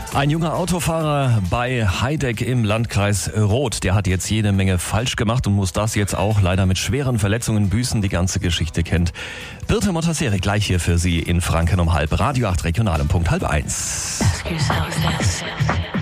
Ein junger Autofahrer bei Heideck im Landkreis Roth, der hat jetzt jede Menge falsch gemacht und muss das jetzt auch leider mit schweren Verletzungen büßen. Die ganze Geschichte kennt Birte Mottasseri gleich hier für Sie in Franken um 12:30. Radio 8 Regional um Punkt 12:30.